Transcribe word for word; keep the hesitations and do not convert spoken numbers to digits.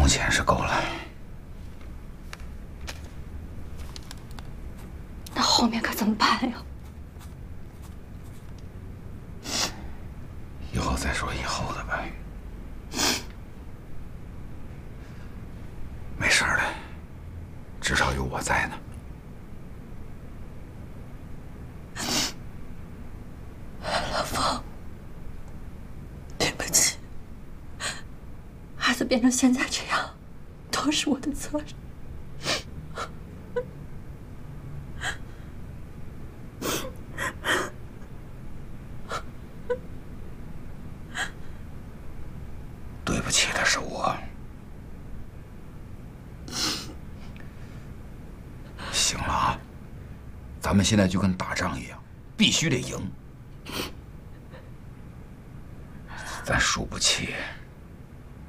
工钱是够了， 那后面可怎么办呀？ 以后再说以后的吧。没事的，至少有我在呢。 老冯，对不起，孩子变成现在这样，都是我的责任。 对不起的是我。行了啊，咱们现在就跟打仗一样，必须得赢。咱输不起。